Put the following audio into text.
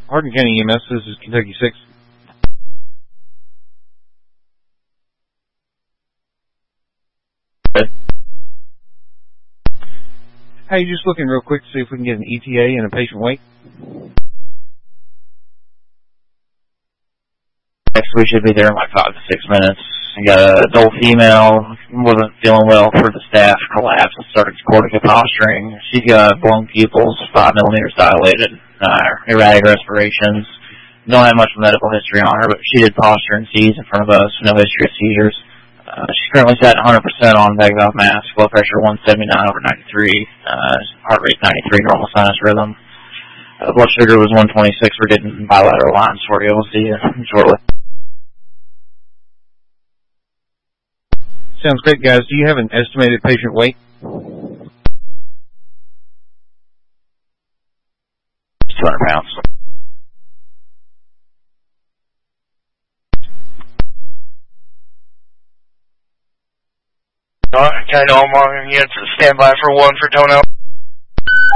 Hardin County EMS, this is Kentucky 6. Hey, just looking real quick to see if we can get an ETA and a patient wait. Next, we should be there in like 5 to 6 minutes. We got an adult female, wasn't feeling well for the staff, collapsed and started cortical posturing. She's got blown pupils, 5 millimeters dilated, erratic respirations. Don't have much medical history on her, but she did posture and seize in front of us, no history of seizures. She's currently sat 100% on vagal mask, blood pressure 179/93, heart rate 93, normal sinus rhythm. Blood sugar was 126. We're getting bilateral lines for you. We'll see you shortly. Sounds great, guys. Do you have an estimated patient weight? 200 pounds. Alright, County Omar, units stand by for 1 for Tono.